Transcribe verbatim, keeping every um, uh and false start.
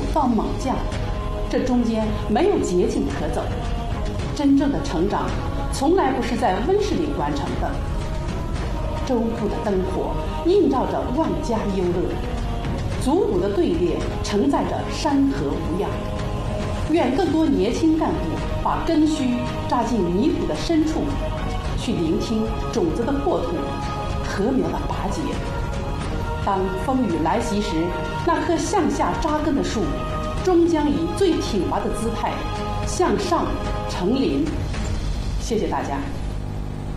到猛将，这中间没有捷径可走。真正的成长，从来不是在温室里完成的。周部的灯火映照着万家忧乐，祖谷的队列承载着山河无恙。愿更多年轻干部把根须扎进泥土的深处，去聆听种子的破土，禾苗的拔节。当风雨来袭时，那棵向下扎根的树，终将以最挺拔的姿态向上成林。谢谢大家。